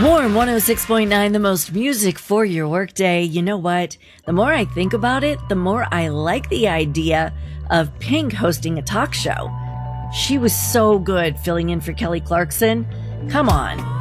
Warm 106.9, the most music for your workday. You know what? The more I think about it, the more I like the idea of Pink hosting a talk show. She was so good filling in for Kelly Clarkson. Come on.